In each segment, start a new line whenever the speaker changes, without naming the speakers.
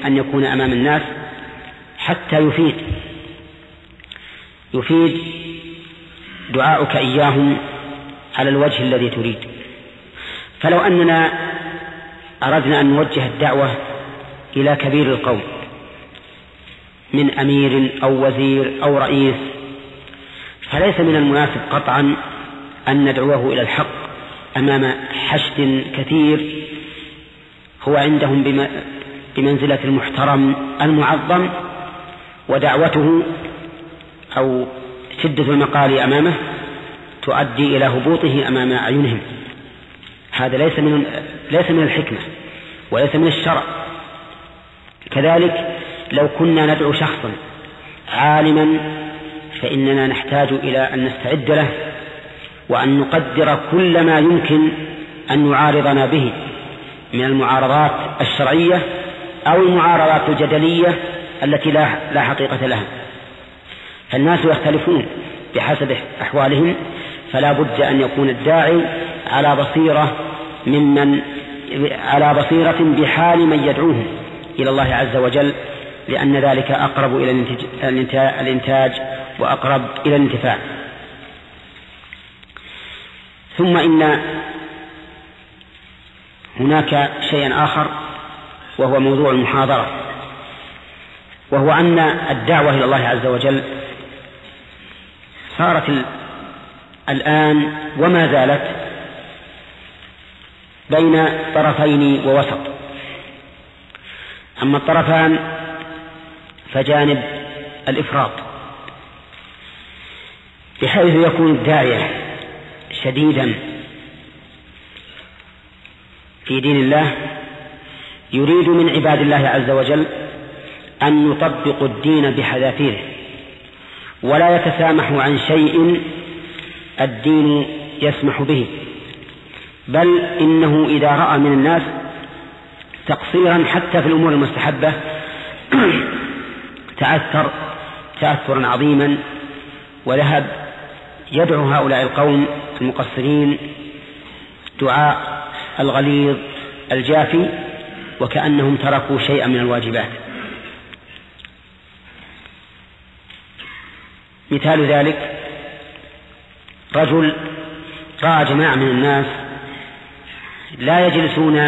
أن يكون أمام الناس حتى يفيد دعاؤك إياهم على الوجه الذي تريد. فلو أننا أردنا أن نوجه الدعوة إلى كبير القوم من أمير أو وزير أو رئيس، فليس من المناسب قطعا أن ندعوه إلى الحق أمام حشد كثير هو عندهم بمنزلة المحترم المعظم، ودعوته أو شدة المقال أمامه تؤدي إلى هبوطه أمام أعينهم. هذا ليس من الحكمة وليس من الشرع. كذلك لو كنا ندعو شخصا عالما فإننا نحتاج إلى أن نستعد له وأن نقدر كل ما يمكن أن يعارضنا به من المعارضات الشرعية أو المعارضات الجدلية التي لا حقيقة لها. فالناس يختلفون بحسب أحوالهم، فلا بد أن يكون الداعي على بصيرة بحال من يدعوهم إلى الله عز وجل، لأن ذلك أقرب إلى الإنتاج وأقرب إلى الانتفاع. ثم إن هناك شيئا آخر وهو موضوع المحاضرة، وهو أن الدعوة إلى الله عز وجل صارت الآن وما زالت بين طرفين ووسط. أما الطرفان فجانب الإفراط، بحيث يكون الداعية شديدا في دين الله يريد من عباد الله عز وجل أن يطبقوا الدين بحذافيره ولا يتسامحوا عن شيء الدين يسمح به، بل إنه إذا رأى من الناس تقصيرا حتى في الأمور المستحبة تأثرا عظيما، وذهب يدعو هؤلاء القوم المقصرين دعاء الغليظ الجافي وكأنهم تركوا شيئا من الواجبات. مثال ذلك رجل رأى جماعة من الناس لا يجلسون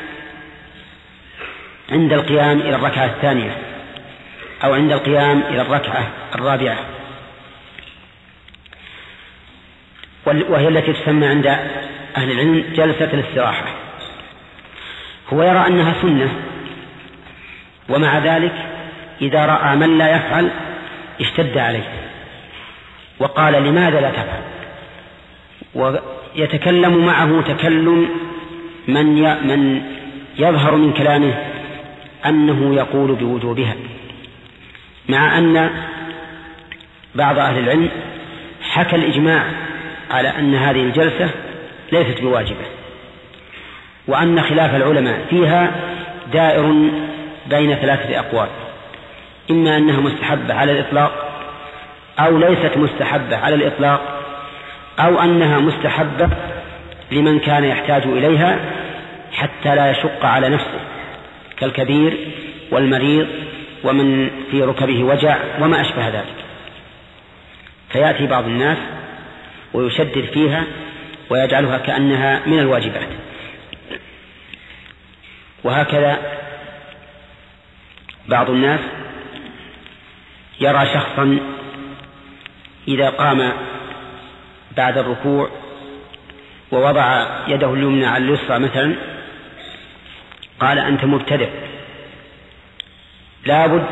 عند القيام إلى الركعة الثانية أو عند القيام إلى الركعة الرابعة، وهي التي تسمى عند أهل العلم جلسة الاستراحة. هو يرى أنها سنة، ومع ذلك إذا رأى من لا يفعل اشتد عليه وقال لماذا لا تفعل، ويتكلم معه تكلم من يظهر من كلامه أنه يقول بوجوبها، مع أن بعض أهل العلم حكى الإجماع على أن هذه الجلسة ليست بواجبة، وأن خلاف العلماء فيها دائر بين ثلاثة أقوال، إما أنها مستحبة على الإطلاق أو ليست مستحبة على الإطلاق، أو أنها مستحبة لمن كان يحتاج إليها حتى لا يشق على نفسه كالكبير والمريض ومن في ركبه وجع وما أشبه ذلك. فيأتي بعض الناس ويشدد فيها ويجعلها كأنها من الواجبات. وهكذا بعض الناس يرى شخصا إذا قام بعد الركوع ووضع يده اليمنى على اليسرى مثلا قال أنت مبتدع، لابد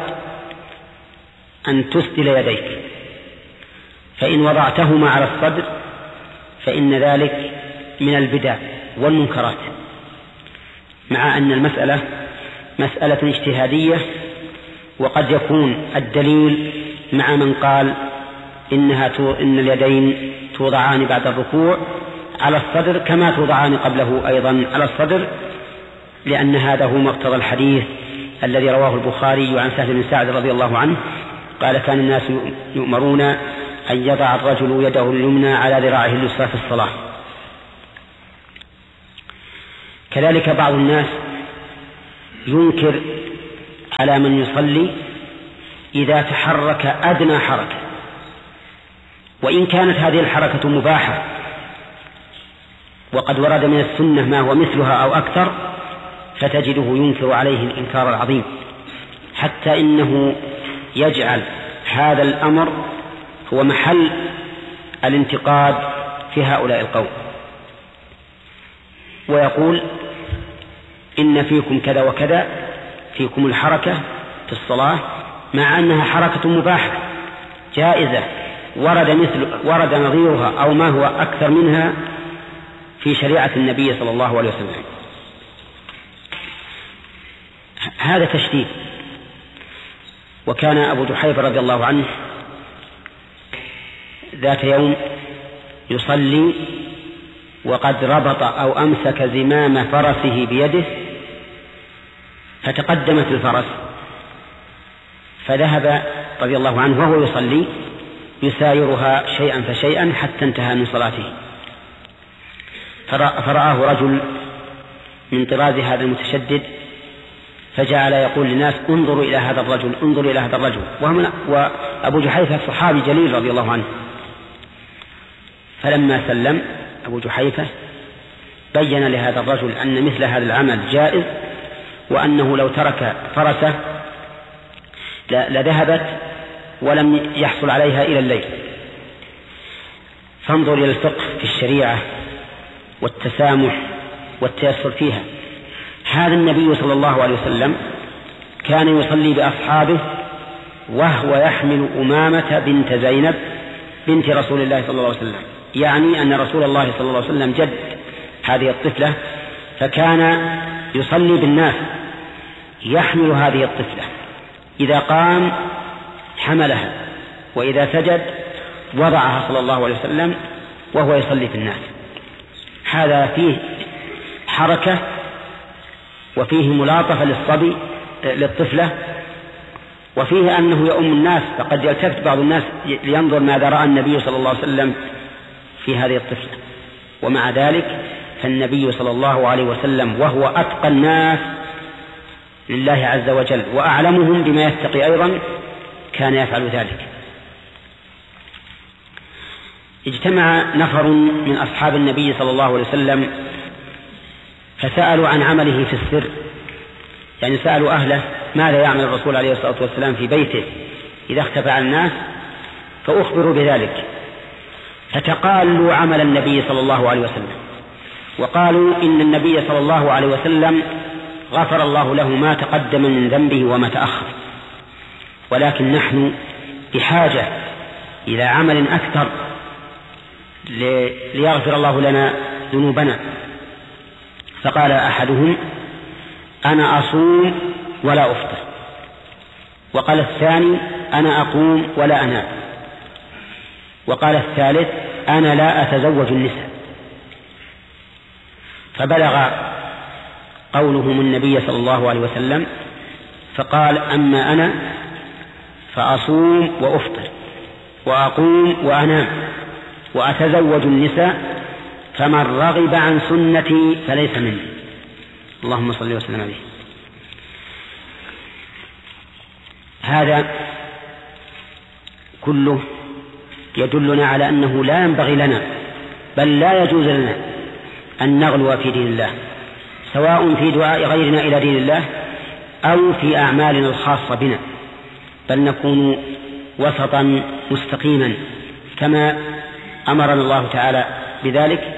أن تسدل يديك، فإن وضعتهما على الصدر فإن ذلك من البدع والمنكرات، مع أن المسألة مسألة اجتهادية، وقد يكون الدليل مع من قال إن اليدين توضعان بعد الركوع على الصدر كما توضعان قبله أيضا على الصدر، لأن هذا هو مقتضى الحديث الذي رواه البخاري عن سهل بن سعد رضي الله عنه قال كان الناس يؤمرون أن يضع الرجل يده اليمنى على ذراعه اليسرى في الصلاة. كذلك بعض الناس ينكر على من يصلي إذا تحرك أدنى حركة، وإن كانت هذه الحركة مباحة وقد ورد من السنة ما هو مثلها أو أكثر، فتجده ينكر عليه الإنكار العظيم، حتى إنه يجعل هذا الأمر هو محل الانتقاد في هؤلاء القوم، ويقول إن فيكم كذا وكذا، فيكم الحركة في الصلاة، مع أنها حركة مباحة جائزة ورد نظيرها أو ما هو أكثر منها في شريعة النبي صلى الله عليه وسلم. هذا تشديد. وكان أبو جحيفة رضي الله عنه ذات يوم يصلي وقد ربط أو أمسك زمام فرسه بيده، فتقدمت الفرس، فذهب رضي الله عنه وهو يصلي يسايرها شيئا فشيئا حتى انتهى من صلاته، فرآه رجل من طراز هذا المتشدد، فجعل يقول للناس انظروا إلى هذا الرجل، انظروا إلى هذا الرجل، وأبو جحيفة صحابي جليل رضي الله عنه. فلما سلم أبو جحيفة بين لهذا الرجل أن مثل هذا العمل جائز، وأنه لو ترك فرسه لذهبت ولم يحصل عليها إلى الليل. فانظر إلى الفقه في الشريعة والتسامح والتيسر فيها. هذا النبي صلى الله عليه وسلم كان يصلي بأصحابه وهو يحمل أمامة بنت زينب بنت رسول الله صلى الله عليه وسلم، يعني أن رسول الله صلى الله عليه وسلم جد هذه الطفلة، فكان يصلي بالناس يحمل هذه الطفلة، إذا قام حملها، وإذا سجد وضعها صلى الله عليه وسلم وهو يصلي في الناس. هذا فيه حركة وفيه ملاطفة للصبي للطفلة، وفيه أنه يؤم الناس، فقد يلتفت بعض الناس لينظر ماذا رأى النبي صلى الله عليه وسلم في هذه الطفلة. ومع ذلك فالنبي صلى الله عليه وسلم وهو أتقى الناس لله عز وجل وأعلمهم بما يتقي أيضا كان يفعل ذلك. اجتمع نفر من أصحاب النبي صلى الله عليه وسلم فسألوا عن عمله في السر، يعني سألوا أهله ماذا يعمل الرسول عليه الصلاة والسلام في بيته إذا اختفى عن الناس، فأخبروا بذلك، فتقالوا عمل النبي صلى الله عليه وسلم، وقالوا إن النبي صلى الله عليه وسلم غفر الله له ما تقدم من ذنبه وما تأخر، ولكن نحن بحاجة إلى عمل أكثر ليغفر الله لنا ذنوبنا. فقال أحدهم أنا أصوم ولا أفطر، وقال الثاني أنا أقوم ولا أنام، وقال الثالث أنا لا أتزوج النساء. فبلغ قولهم النبي صلى الله عليه وسلم فقال أما أنا فأصوم وأفطر وأقوم وأنام وأتزوج النساء، فمن رغب عن سنتي فليس مني. اللهم صل وسلم عليه. هذا كله يدلنا على أنه لا ينبغي لنا بل لا يجوز لنا أن نغلو في دين الله، سواء في دعاء غيرنا إلى دين الله أو في أعمالنا الخاصة بنا، بل نكون وسطا مستقيما كما أمرنا الله تعالى بذلك،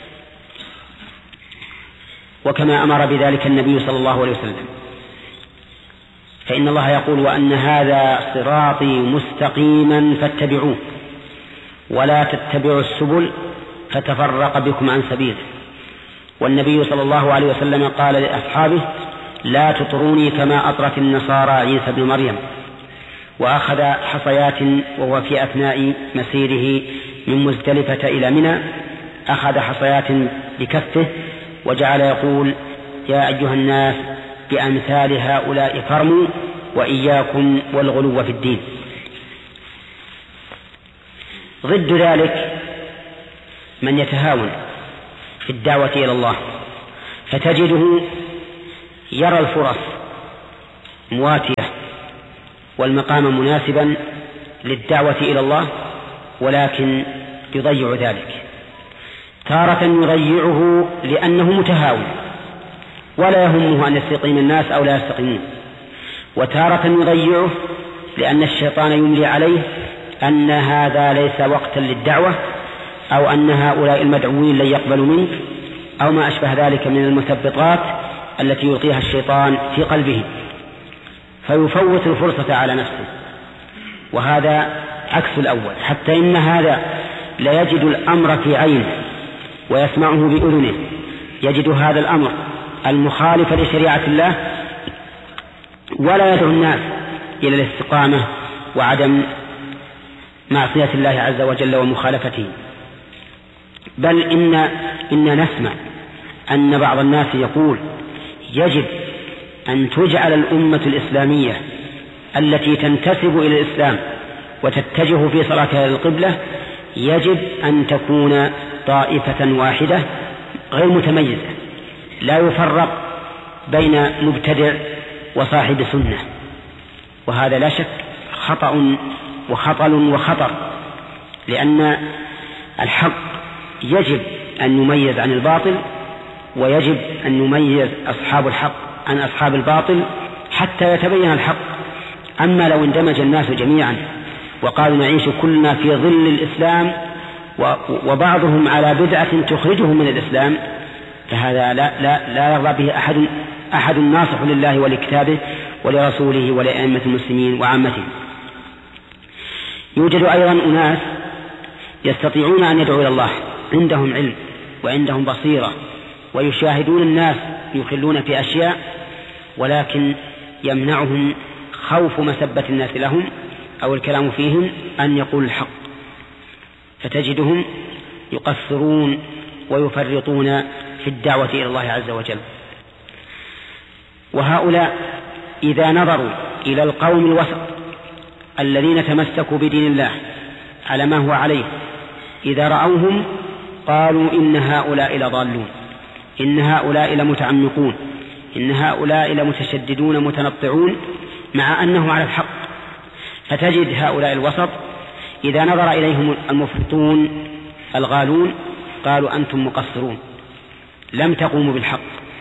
وكما أمر بذلك النبي صلى الله عليه وسلم. فإن الله يقول وأن هذا صراطي مستقيما فاتبعوه ولا تتبعوا السبل فتفرق بكم عن سبيله. والنبي صلى الله عليه وسلم قال لأصحابه لا تطروني كما أطرت النصارى عيسى بن مريم، وأخذ حصيات وهو في أثناء مسيره من مزدلفة إلى منى، أخذ حصيات بكفه وجعل يقول يا أيها الناس بأمثال هؤلاء فرموا وإياكم والغلو في الدين. ضد ذلك من يتهاون في الدعوة إلى الله، فتجده يرى الفرص مواتية والمقام مناسبا للدعوة إلى الله، ولكن يضيع ذلك. تارة يضيعه لأنه متهاون ولا يهمه أن يستقيم الناس أو لا يستقيمون، وتارة يضيعه لأن الشيطان يملي عليه أن هذا ليس وقتا للدعوة، أو أن هؤلاء المدعوين لن يقبلوا منك، أو ما أشبه ذلك من المثبطات التي يلقيها الشيطان في قلبه، فيفوت الفرصة على نفسه. وهذا عكس الأول، حتى إن هذا لا يجد الأمر في عينه ويسمعه بأذنه، يجد هذا الأمر المخالف لشريعة الله، ولا يدعو الناس إلى الاستقامة وعدم معصية الله عز وجل ومخالفته. بل إن نسمع أن بعض الناس يقول يجب أن تجعل الأمة الإسلامية التي تنتسب إلى الإسلام وتتجه في صلاتها إلى القبلة يجب أن تكون طائفة واحدة غير متميزة، لا يفرق بين مبتدع وصاحب سنة. وهذا لا شك خطأ وخطل وخطر، لأن الحق يجب أن يميز عن الباطل، ويجب أن يميز أصحاب الحق عن أصحاب الباطل حتى يتبين الحق. أما لو اندمج الناس جميعا وقالوا نعيش كلنا في ظل الإسلام وبعضهم على بدعة تخرجهم من الإسلام، فهذا لا يرضى به أحد ناصح لله ولكتابه ولرسوله ولأئمة المسلمين وعامتهم. يوجد أيضا أناس يستطيعون أن يدعوا إلى الله، عندهم علم وعندهم بصيرة ويشاهدون الناس يخلون في أشياء، ولكن يمنعهم خوف مسبة الناس لهم أو الكلام فيهم أن يقول الحق، فتجدهم يقصرون ويفرطون في الدعوة إلى الله عز وجل. وهؤلاء إذا نظروا إلى القوم الوسط الذين تمسكوا بدين الله على ما هو عليه، إذا رأوهم قالوا إن هؤلاء لضالون، إن هؤلاء لمتعمقون، إن هؤلاء لمتشددون متنطعون، مع أنه على الحق. فتجد هؤلاء الوسط إذا نظر إليهم المفرطون الغالون قالوا أنتم مقصرون، لم تقوموا بالحق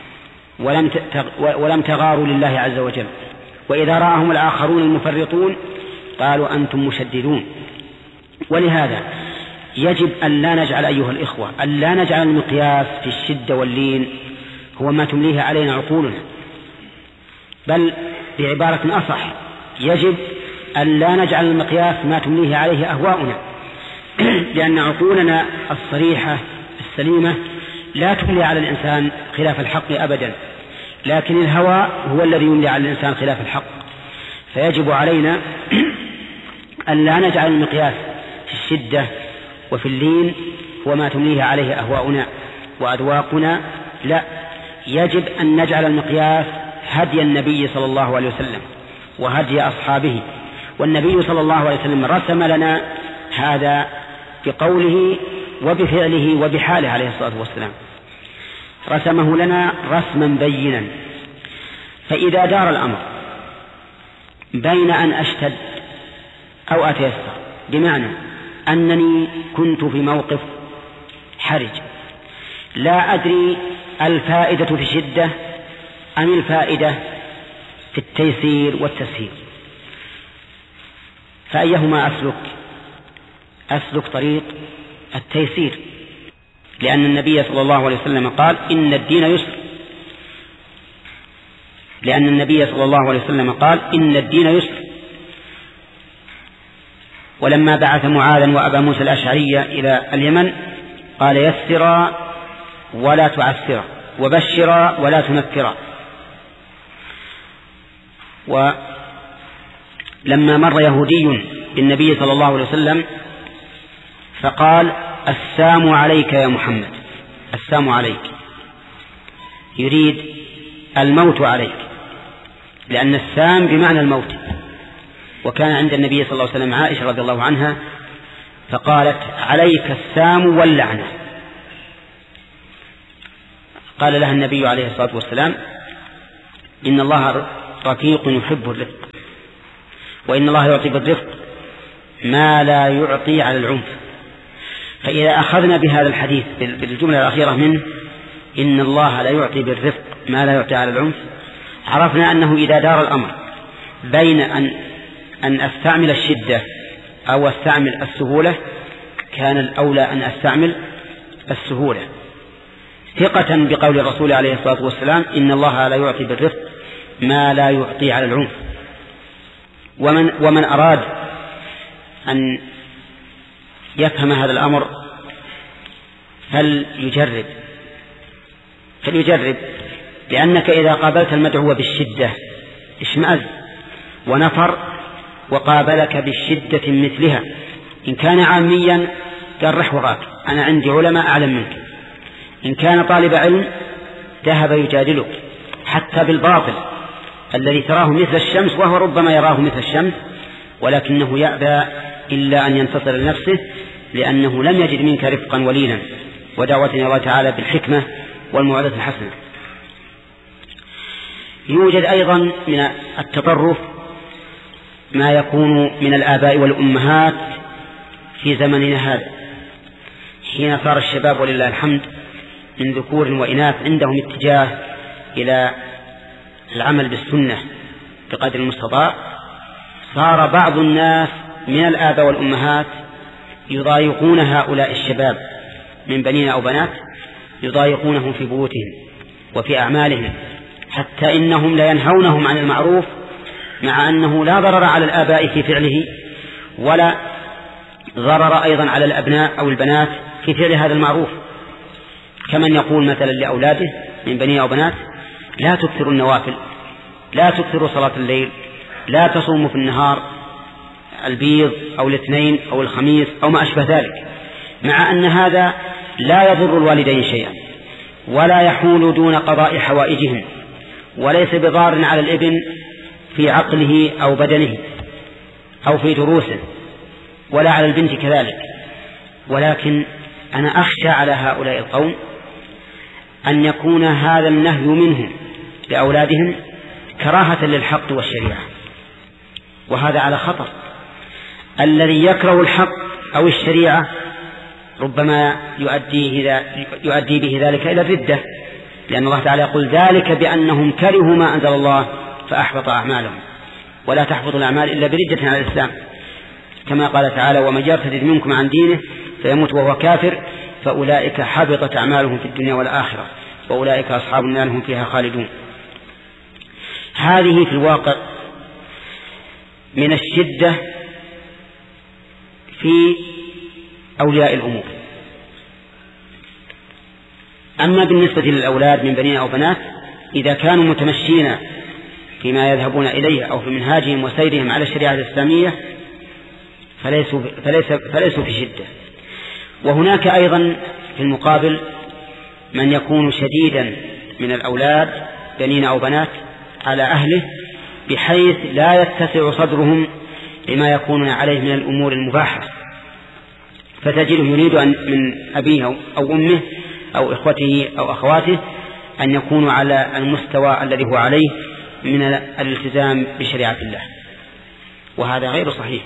ولم تغاروا لله عز وجل. وإذا رأهم الآخرون المفرطون قالوا أنتم مشددون. ولهذا يجب أن لا نجعل أيها الإخوة أن لا نجعل المقياس في الشدة واللين هو ما تمليه علينا عقولنا، بل بعبارة أصح يجب أن لا نجعل المقياس ما تمليه عليه أهواؤنا، لأن عقولنا الصريحة السليمة لا تملي على الإنسان خلاف الحق أبدا، لكن الهوى هو الذي يملي على الإنسان خلاف الحق. فيجب علينا أن لا نجعل المقياس في الشدة وفي اللين هو ما تمليه عليه أهواؤنا وأذواقنا، لا، يجب أن نجعل المقياس هدي النبي صلى الله عليه وسلم وهدي أصحابه. والنبي صلى الله عليه وسلم رسم لنا هذا بقوله وبفعله وبحاله عليه الصلاة والسلام، رسمه لنا رسما بينا. فإذا دار الأمر بين أن أشتد أو أتيسر، بمعنى أنني كنت في موقف حرج لا أدري الفائدة في الشدة أم الفائدة في التيسير والتسهيل، فأيهما أسلك طريق التيسير، لأن النبي صلى الله عليه وسلم قال إن الدين يسر، لأن النبي صلى الله عليه وسلم قال إن الدين يسر. ولما بعث معاذا وأبا موسى الأشعري إلى اليمن قال يسرا ولا تعسرا وبشرا ولا تنفرا. ولما مر يهودي بالنبي صلى الله عليه وسلم فقال السام عليك يا محمد، السام عليك، يريد الموت عليك، لأن السام بمعنى الموت. وكان عند النبي صلى الله عليه وسلم عائشة رضي الله عنها فقالت عليك السام واللعنة. قال لها النبي عليه الصلاة والسلام إن الله رفيق يحب الرفق، وإن الله يعطي بالرفق ما لا يعطي على العنف. فإذا أخذنا بهذا الحديث بالجملة الأخيرة منه إن الله لا يعطي بالرفق ما لا يعطي على العنف، عرفنا أنه إذا دار الأمر بين أن أستعمل الشدة أو أستعمل السهولة كان الأولى أن أستعمل السهولة، ثقة بقول الرسول عليه الصلاة والسلام إن الله لا يعطي بالرفق ما لا يعطي على العنف. ومن أراد أن يفهم هذا الأمر فليجرب، لأنك إذا قابلت المدعو بالشدة اشمأز ونفر وقابلك بالشدة مثلها، إن كان عاميا جرح وراك، أنا عندي علماء أعلم منك. إن كان طالب علم ذهب يجادلك حتى بالباطل الذي تراه مثل الشمس، وهو ربما يراه مثل الشمس ولكنه يأبى إلا أن ينتصر لنفسه، لأنه لم يجد منك رفقا ولينا ودعوة الله تعالى بالحكمة والموعظة الحسنة. يوجد أيضا من التطرف ما يكون من الآباء والأمهات في زمننا هذا، حين صار الشباب ولله الحمد من ذكور وإناث عندهم اتجاه إلى العمل بالسنة بقدر المستطاع، صار بعض الناس من الآباء والأمهات يضايقون هؤلاء الشباب من بنين أو بنات، يضايقونهم في بيوتهم وفي أعمالهم، حتى إنهم لا ينهونهم عن المعروف، مع أنه لا ضرر على الآباء في فعله ولا ضرر أيضا على الأبناء أو البنات في فعل هذا المعروف. كمن يقول مثلا لأولاده من بنين أو بنات لا تكثروا النوافل، لا تكثروا صلاة الليل، لا تصوموا في النهار البيض أو الاثنين أو الخميس أو ما أشبه ذلك، مع أن هذا لا يضر الوالدين شيئا ولا يحول دون قضاء حوائجهم، وليس بضار على الابن في عقله أو بدنه أو في دروسه، ولا على البنت كذلك. ولكن أنا أخشى على هؤلاء القوم أن يكون هذا النهي منهم لأولادهم كراهة للحق والشريعة، وهذا على خطر. الذي يكره الحق أو الشريعة ربما يؤدي به ذلك إلى الردة، لأن الله تعالى يقول ذلك بأنهم كرهوا ما أنزل الله فأحبط أعمالهم، ولا تحبط الأعمال إلا بردة على الإسلام، كما قال تعالى ومن يرتد منكم عن دينه فيموت وهو كافر فأولئك حبطت أعمالهم في الدنيا والآخرة وأولئك أصحاب النار هم فيها خالدون. هذه في الواقع من الشدة في أولياء الأمور. أما بالنسبة للأولاد من بنين أو بنات إذا كانوا متمشين فيما يذهبون إليه أو في منهاجهم وسيرهم على الشريعة الإسلامية فليسوا في شدة. وهناك أيضا في المقابل من يكون شديدا من الأولاد بنين أو بنات على أهله بحيث لا يتسع صدرهم لما يكون عليه من الأمور المباحة، فتجده يريد من أبيه أو أمه أو إخوته أو أخواته أن يكونوا على المستوى الذي هو عليه من الالتزام بشريعة الله، وهذا غير صحيح.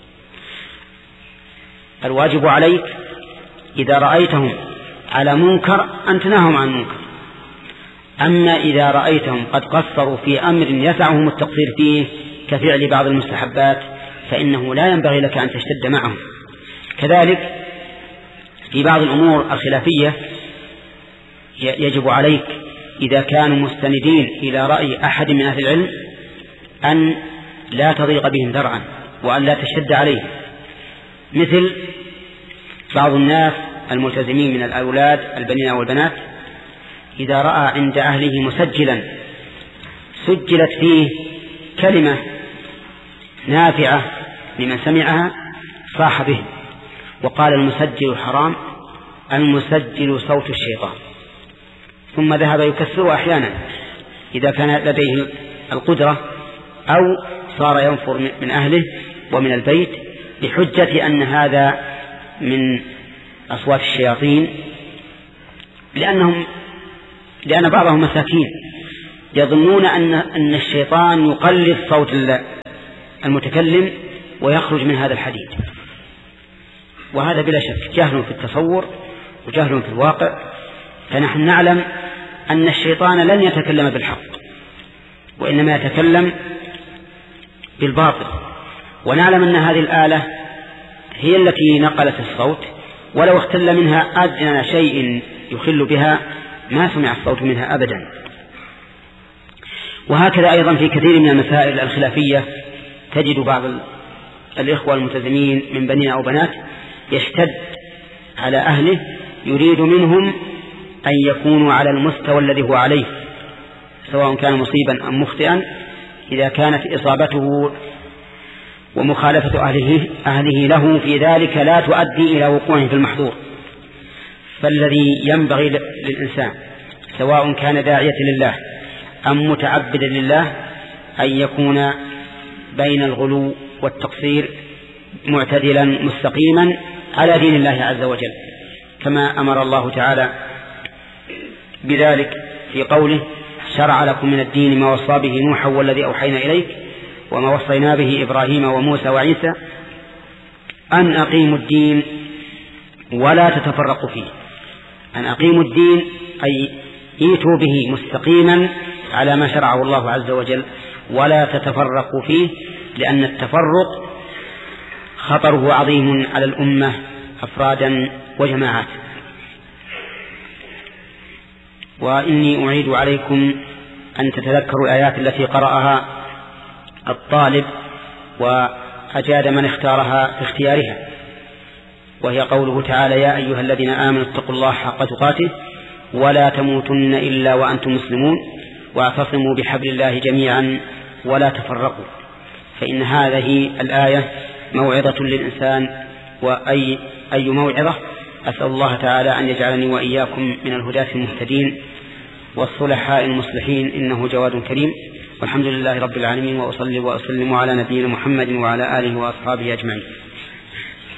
الواجب عليك إذا رأيتهم على منكر أن تنههم عن منكر، أما إذا رأيتهم قد قصروا في أمر يسعهم التقصير فيه كفعل بعض المستحبات فإنه لا ينبغي لك أن تشتد معهم. كذلك في بعض الأمور الخلافية يجب عليك إذا كانوا مستندين إلى رأي أحد من أهل العلم أن لا تضيق بهم ذرعا وأن لا تشد عليهم، مثل بعض الناس الملتزمين من الأولاد البنين والبنات إذا رأى عند أهله مسجلا سجلت فيه كلمة نافعة لمن سمعها صاح به وقال المسجل حرام، المسجل صوت الشيطان، ثم ذهب يكسره أحيانا إذا كان لديه القدرة، أو صار ينفر من أهله ومن البيت بحجة أن هذا من أصوات الشياطين، لأن بعضهم مساكين يظنون أن الشيطان يقلد صوت المتكلم ويخرج من هذا الحديد، وهذا بلا شك جهل في التصور وجهل في الواقع. فنحن نعلم أن الشيطان لن يتكلم بالحق، وإنما يتكلم بالباطل، ونعلم أن هذه الآلة هي التي نقلت الصوت، ولو اختل منها أدنى شيء يخل بها ما سمع الصوت منها أبدا. وهكذا أيضا في كثير من المسائل الخلافية تجد بعض الإخوة الملتزمين من بنين أو بنات يشتد على أهله، يريد منهم أن يكونوا على المستوى الذي هو عليه، سواء كان مصيبا أم مخطئا، إذا كانت إصابته ومخالفة أهله له في ذلك لا تؤدي إلى وقوعه في المحظور. فالذي ينبغي للإنسان سواء كان داعية لله أم متعبدا لله أن يكون بين الغلو والتقصير معتدلا مستقيما على دين الله عز وجل، كما أمر الله تعالى بذلك في قوله: شرع لكم من الدين ما وصى به نوحا والذي أوحينا إليك وما وصينا به إبراهيم وموسى وعيسى أن أقيموا الدين ولا تتفرقوا فيه. أن أقيموا الدين أي ايتوا به مستقيما على ما شرعه الله عز وجل، ولا تتفرقوا فيه، لأن التفرق خطره عظيم على الأمة أفرادا وجماعات. وإني أعيد عليكم أن تتذكروا الآيات التي قرأها الطالب وأجاد من اختارها في اختيارها، وهي قوله تعالى: يا أيها الذين آمنوا اتقوا الله حق تقاته ولا تموتن إلا وأنتم مسلمون واعتصموا بحبل الله جميعا ولا تفرقوا. فإن هذه الآية موعظة للإنسان، وأي موعظة. أسأل الله تعالى أن يجعلني وإياكم من الهداة المهتدين والصلحاء المصلحين، إنه جواد كريم. والحمد لله رب العالمين، وأصلي وأسلم على نبينا محمد وعلى آله وأصحابه أجمعين.